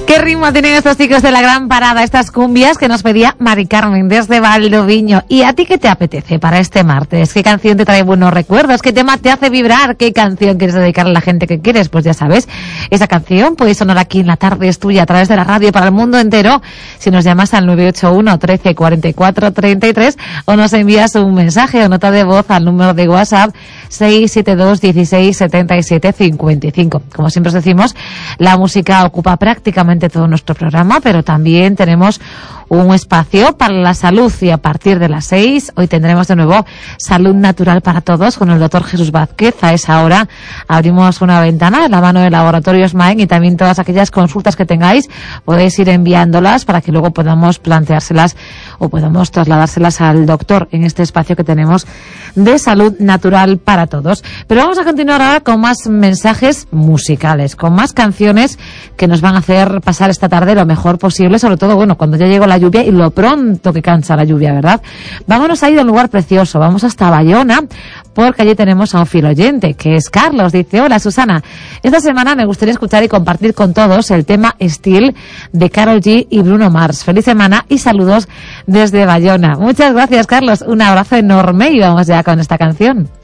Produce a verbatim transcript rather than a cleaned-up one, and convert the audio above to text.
¿Qué ritmo tienen estos chicos de la gran parada, estas cumbias que nos pedía Mari Carmen desde Valdoviño? ¿Y a ti qué te apetece para este martes? ¿Qué canción te trae buenos recuerdos? ¿Qué tema te hace vibrar? ¿Qué canción quieres dedicarle a la gente que quieres? Pues ya sabes, esa canción puede sonar aquí en la tarde, es tuya, a través de la radio para el mundo entero. Si nos llamas al nueve ocho uno, trece, cuarenta y cuatro, treinta y tres o nos envías un mensaje o nota de voz al número de WhatsApp seis siete dos, dieciséis, setenta y siete, cincuenta y cinco. Como siempre os decimos, la música ocupa prácticamente todo nuestro programa, pero también tenemos un espacio para la salud y a partir de las seis hoy tendremos de nuevo Salud Natural para Todos con el doctor Jesús Vázquez. A esa hora abrimos una ventana en la mano del laboratorio SMAIN y también todas aquellas consultas que tengáis podéis ir enviándolas para que luego podamos planteárselas o podamos trasladárselas al doctor en este espacio que tenemos de Salud Natural para Todos. Pero vamos a continuar ahora con más mensajes musicales, con más canciones que nos van a hacer pasar esta tarde lo mejor posible, sobre todo, bueno, cuando ya llegó la lluvia y lo pronto que cansa la lluvia, ¿verdad? Vámonos a ir a un lugar precioso, vamos hasta Bayona, porque allí tenemos a un fiel oyente, que es Carlos. Dice: hola Susana, esta semana me gustaría escuchar y compartir con todos el tema Still de Karol G y Bruno Mars. Feliz semana y saludos desde Bayona. Muchas gracias, Carlos, un abrazo enorme y vamos ya con esta canción.